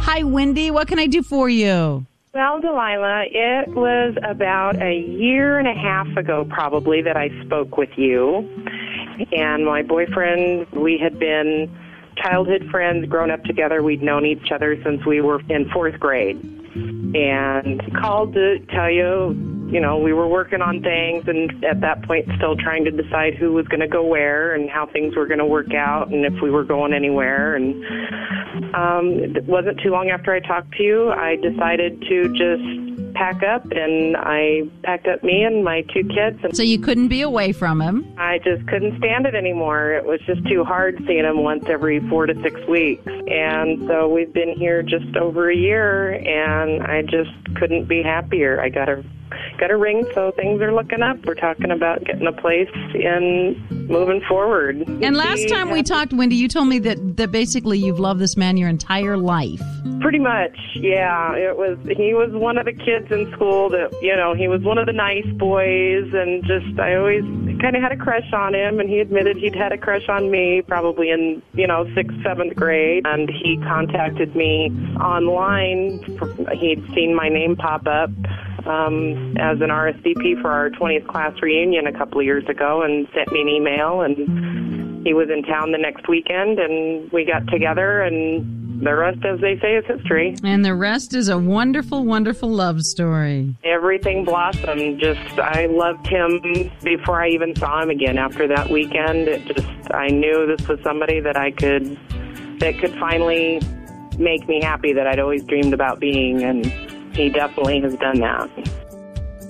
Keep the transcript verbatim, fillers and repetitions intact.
Hi, Wendy. What can I do for you? Well, Delilah, it was about a year and a half ago probably that I spoke with you. And my boyfriend, we had been childhood friends, grown up together. We'd known each other since we were in fourth grade. And called to tell you, you know, we were working on things and at that point still trying to decide who was going to go where and how things were going to work out and if we were going anywhere. And um, it wasn't too long after I talked to you, I decided to just pack up, and I packed up me and my two kids. And so you couldn't be away from him? I just couldn't stand it anymore. It was just too hard seeing him once every four to six weeks. And so we've been here just over a year, and I just couldn't be happier. I got a got a ring, so things are looking up. We're talking about getting a place and moving forward. And last time we talked, Wendy, you told me that, that basically you've loved this man your entire life. Pretty much, yeah. It was he was one of the kids in school that, you know, he was one of the nice boys, and just I always kind of had a crush on him, and he admitted he'd had a crush on me probably in, you know, sixth, seventh grade. And he contacted me online. He'd seen my name pop up um, as an R S V P for our twentieth class reunion a couple of years ago, and sent me an email, and he was in town the next weekend, and we got together, and the rest, as they say, is history. And the rest is a wonderful, wonderful love story. Everything blossomed. Just, I loved him before I even saw him again. After that weekend, it just, I knew this was somebody that I could, that could finally make me happy that I'd always dreamed about being, and he definitely has done that.